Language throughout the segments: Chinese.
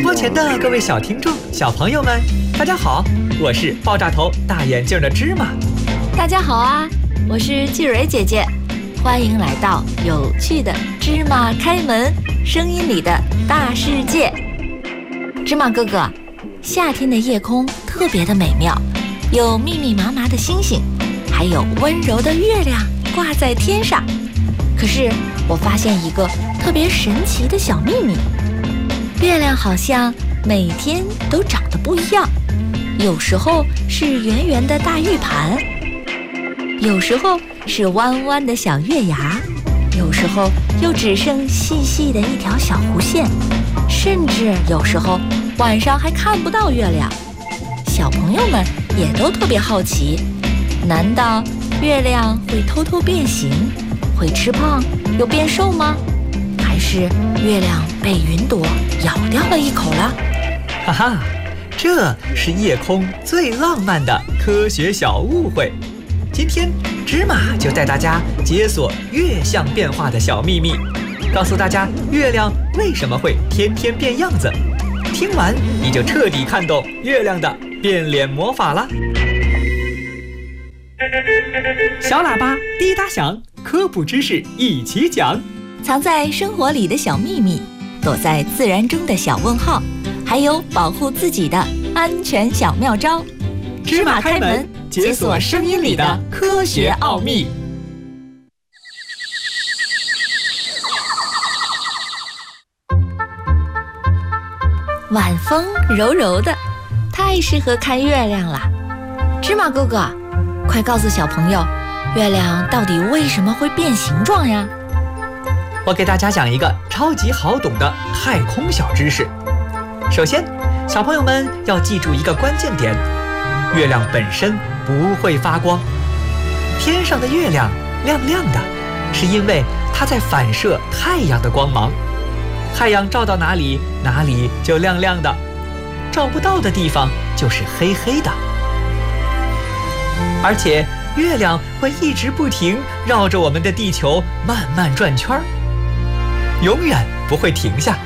播前的各位小听众、小朋友们，大家好，我是爆炸头大眼镜的芝麻。 大家好啊，我是季蕊姐姐，欢迎来到有趣的芝麻开门，声音里的大世界。芝麻哥哥，夏天的夜空特别的美妙，有密密麻麻的星星，还有温柔的月亮挂在天上。可是我发现一个特别神奇的小秘密，月亮好像每天都长得不一样，有时候是圆圆的大玉盘，有时候是弯弯的小月牙，有时候又只剩细细的一条小弧线，甚至有时候晚上还看不到月亮。小朋友们也都特别好奇，难道月亮会偷偷变形，会吃胖又变瘦吗？还是月亮被云朵咬掉了一口了？ 哈哈，这是夜空最浪漫的科学小误会。今天芝麻就带大家解锁月相变化的小秘密，告诉大家月亮为什么会天天变样子。听完你就彻底看懂月亮的变脸魔法了。小喇叭滴答响，科普知识一起讲。 藏在生活里的小秘密，躲在自然中的小问号，还有保护自己的安全小妙招。 芝麻开门，解锁声音里的科学奥秘。 晚风柔柔的，太适合看月亮了。芝麻哥哥，快告诉小朋友，月亮到底为什么会变形状呀？ 我给大家讲一个超级好懂的太空小知识。首先，小朋友们要记住一个关键点，月亮本身不会发光。天上的月亮亮亮的，是因为它在反射太阳的光芒。太阳照到哪里，哪里就亮亮的，照不到的地方就是黑黑的。而且月亮会一直不停绕着我们的地球慢慢转圈，永远不会停下。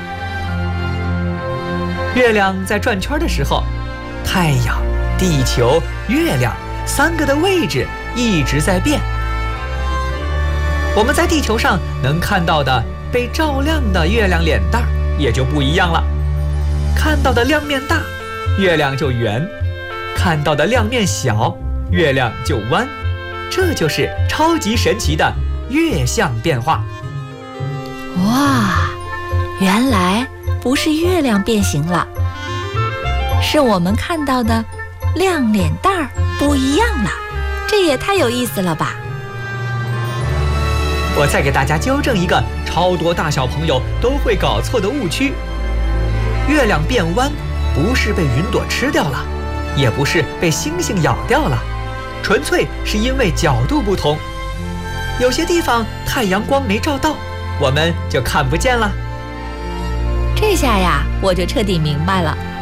月亮在转圈的时候，太阳、地球、月亮三个的位置一直在变。我们在地球上能看到的被照亮的月亮脸蛋也就不一样了，看到的亮面大，月亮就圆；看到的亮面小，月亮就弯。这就是超级神奇的月相变化。 哇，原来不是月亮变形了，是我们看到的亮脸蛋儿不一样了，这也太有意思了吧！ 我再给大家纠正一个超多大小朋友都会搞错的误区。月亮变弯不是被云朵吃掉了，也不是被星星咬掉了，纯粹是因为角度不同。有些地方太阳光没照到，我们就看不见了。 这下呀，我就彻底明白了，